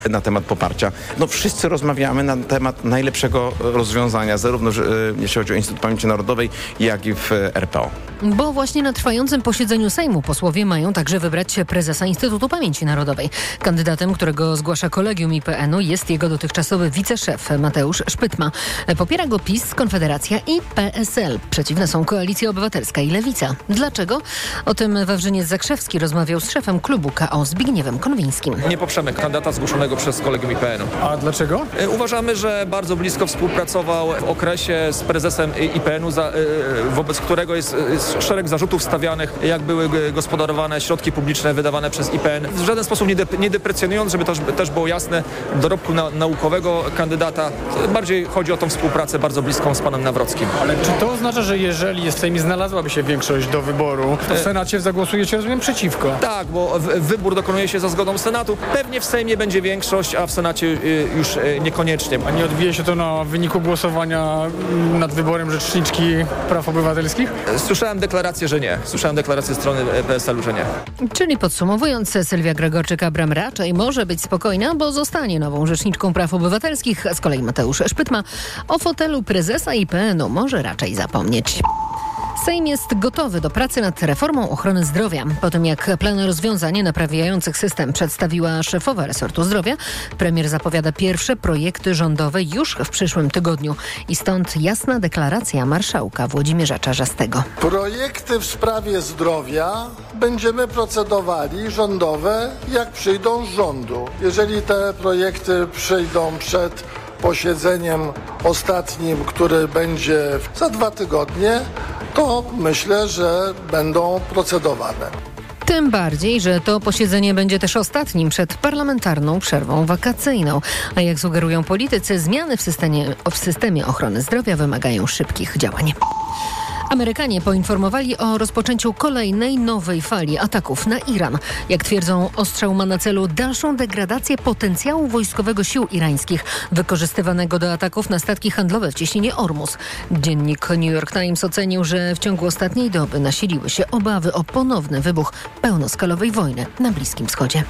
na temat poparcia. Wszyscy rozmawiamy na temat najlepszego rozwiązania, zarówno jeśli chodzi o Instytut Pamięci Narodowej, jak i w RPO. Bo właśnie na trwającym posiedzeniu Sejmu posłowie mają także wybrać prezesa Instytutu Pamięci Narodowej. Kandydatem, którego zgłasza Kolegium IPN-u, jest jego dotychczasowy wiceszef Mateusz Szpytma. Popiera go PiS, Konfederacja i PSL. Przeciwne są Koalicja Obywatelska i Lewica. Dlaczego? O tym Wawrzyniec Zakrzewski rozmawiał z szefem klubu KO Zbigniewem Konwińskim. Nie poprzemy kandydata zgłoszonego przez Kolegium IPN-u. A dlaczego? Uważamy, że bardzo blisko współpracował w okresie z prezesem IPN-u, wobec którego jest szereg zarzutów stawianych, jak były gospodarowane środki publiczne wydawane przez IPN. W żaden sposób nie deprecjonując, żeby to też było jasne, dorobku naukowego kandydata. Bardziej chodzi o tą współpracę bardzo bliską z panem Nawrockim. Ale czy to oznacza, że jeżeli w Sejmie znalazłaby się większość do wyboru, to w Senacie zagłosujecie, rozumiem, przeciwko? Tak, bo wybór dokonuje się za zgodą Senatu. Pewnie w Sejmie będzie większość, a w Senacie już niekoniecznie. A nie odbije się to na wyniku głosowania nad wyborem rzeczniczki praw obywatelskich? Słyszałem deklarację, że nie. Słyszałem deklarację strony PSL-u, że nie. Czyli podsumowując, Sylwia Gregorczyk-Abram raczej może być spokojna, bo zostanie nową rzeczniczką praw obywatelskich. Z kolei Mateusz Szpytma o fotelu prezesa IPN-u może raczej zapomnieć. Sejm jest gotowy do pracy nad reformą ochrony zdrowia. Po tym jak plan rozwiązań naprawiających system przedstawiła szefowa resortu zdrowia, premier zapowiada pierwsze projekty rządowe już w przyszłym tygodniu. I stąd jasna deklaracja marszałka Włodzimierza Czarzastego. Projekty w sprawie zdrowia będziemy procedowali rządowe, jak przyjdą z rządu. Jeżeli te projekty przyjdą przed posiedzeniem ostatnim, który będzie za 2 tygodnie, to myślę, że będą procedowane. Tym bardziej, że to posiedzenie będzie też ostatnim przed parlamentarną przerwą wakacyjną. A jak sugerują politycy, zmiany w systemie ochrony zdrowia wymagają szybkich działań. Amerykanie poinformowali o rozpoczęciu kolejnej nowej fali ataków na Iran. Jak twierdzą, ostrzał ma na celu dalszą degradację potencjału wojskowego sił irańskich, wykorzystywanego do ataków na statki handlowe w cieśninie Ormus. Dziennik New York Times ocenił, że w ciągu ostatniej doby nasiliły się obawy o ponowny wybuch pełnoskalowej wojny na Bliskim Wschodzie.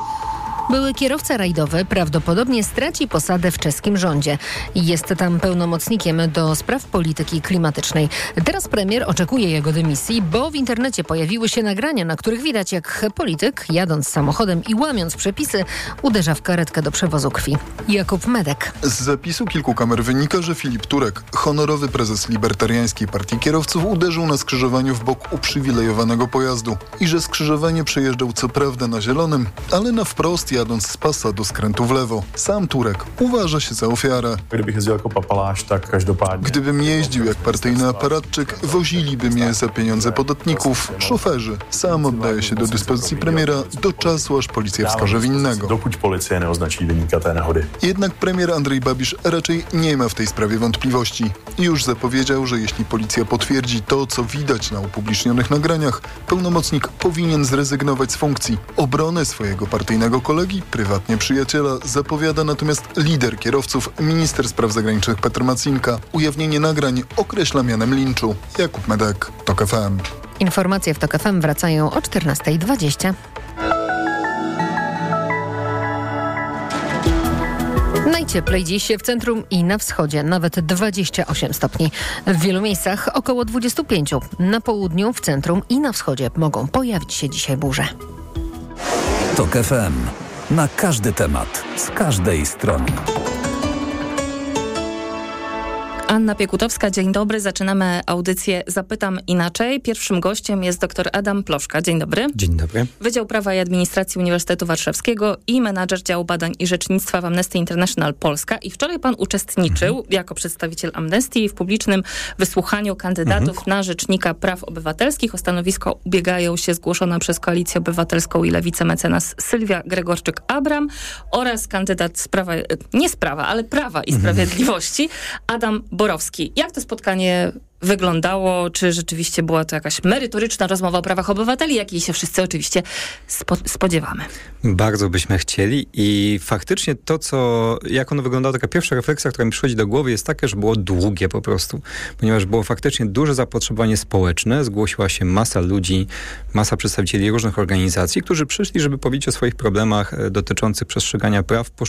Były kierowca rajdowy prawdopodobnie straci posadę w czeskim rządzie. Jest tam pełnomocnikiem do spraw polityki klimatycznej. Teraz premier oczekuje jego dymisji, bo w internecie pojawiły się nagrania, na których widać, jak polityk, jadąc samochodem i łamiąc przepisy, uderza w karetkę do przewozu krwi. Jakub Medek. Z zapisu kilku kamer wynika, że Filip Turek, honorowy prezes Libertariańskiej Partii Kierowców, uderzył na skrzyżowaniu w bok uprzywilejowanego pojazdu i że skrzyżowanie przejeżdżał co prawda na zielonym, ale na wprost jadąc z pasa do skrętu w lewo. Sam Turek uważa się za ofiarę. Gdybym jeździł jak partyjny aparatczyk, woziliby mnie za pieniądze podatników. Szoferzy. Sam oddaje się do dyspozycji premiera do czasu, aż policja wskaże winnego. Dokud policja nie označí viníka té nehody. Jednak premier Andrej Babiš raczej nie ma w tej sprawie wątpliwości. Już zapowiedział, że jeśli policja potwierdzi to, co widać na upublicznionych nagraniach, pełnomocnik powinien zrezygnować z funkcji. Obronę swojego partyjnego kolegi, prywatnie przyjaciela, zapowiada natomiast lider kierowców, minister spraw zagranicznych Petr Macinka. Ujawnienie nagrań określa mianem linczu. Jakub Medek, TOK FM. Informacje w TOK FM wracają o 14:20. Najcieplej dziś w centrum i na wschodzie, nawet 28 stopni. W wielu miejscach około 25. Na południu, w centrum i na wschodzie mogą pojawić się dzisiaj burze. TOK FM. Na każdy temat, z każdej strony. Anna Piekutowska, dzień dobry. Zaczynamy audycję Zapytam Inaczej. Pierwszym gościem jest dr Adam Ploszka. Dzień dobry. Dzień dobry. Wydział Prawa i Administracji Uniwersytetu Warszawskiego i menadżer działu badań i rzecznictwa w Amnesty International Polska. I wczoraj pan uczestniczył jako przedstawiciel Amnesty w publicznym wysłuchaniu kandydatów na Rzecznika Praw Obywatelskich. O stanowisko ubiegają się zgłoszona przez Koalicję Obywatelską i Lewicę mecenas Sylwia Gregorczyk-Abram oraz kandydat Prawa i Sprawiedliwości Adam Borowski. Jak to spotkanie wyglądało? Czy rzeczywiście była to jakaś merytoryczna rozmowa o prawach obywateli, jakiej się wszyscy oczywiście spodziewamy? Bardzo byśmy chcieli i faktycznie jak ono wyglądało, taka pierwsza refleksja, która mi przychodzi do głowy, jest taka, że było długie po prostu, ponieważ było faktycznie duże zapotrzebowanie społeczne, zgłosiła się masa ludzi, masa przedstawicieli różnych organizacji, którzy przyszli, żeby powiedzieć o swoich problemach dotyczących przestrzegania praw